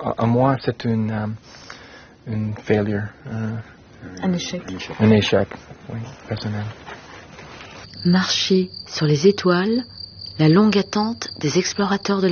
à moi, c'est une failure. Un échec. Un échec, oui, personnel. Marcher sur les étoiles, la longue attente des explorateurs de